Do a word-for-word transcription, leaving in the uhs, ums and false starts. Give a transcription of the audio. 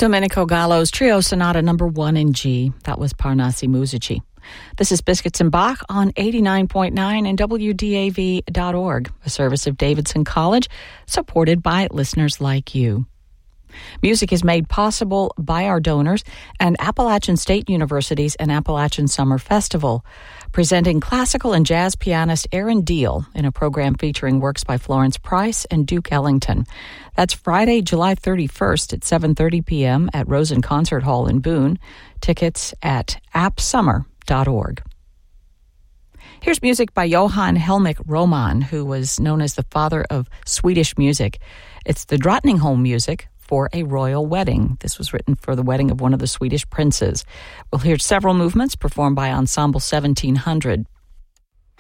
Domenico Gallo's Trio Sonata number one in G. That was Parnassi Musici. This is Biscuits and Bach on eighty-nine point nine and W D A V dot org, a service of Davidson College, supported by listeners like you. Music is made possible by our donors and Appalachian State University's and Appalachian Summer Festival, presenting classical and jazz pianist Aaron Deal in a program featuring works by Florence Price and Duke Ellington. That's Friday, July thirty-first at seven thirty p.m. at Rosen Concert Hall in Boone. Tickets at app summer dot org. Here's music by Johann Helmich Roman, who was known as the father of Swedish music. It's the Drottningholm music for a royal wedding. This was written for the wedding of one of the Swedish princes. We'll hear several movements performed by Ensemble seventeen hundred.